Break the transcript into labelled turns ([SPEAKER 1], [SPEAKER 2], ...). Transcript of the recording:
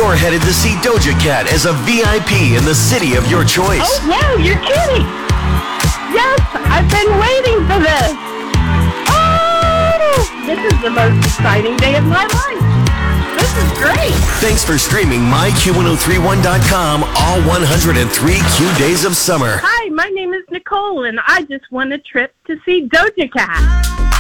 [SPEAKER 1] You're headed to see Doja Cat as a VIP in the city of your choice.
[SPEAKER 2] Oh, no, you're kidding. Yes, I've been waiting for this. Oh, this is the most exciting day of my life. This is great.
[SPEAKER 1] Thanks for streaming myQ1031.com all 103 Q days of summer.
[SPEAKER 2] Hi, my name is Nicole, and I just won a trip to see Doja Cat.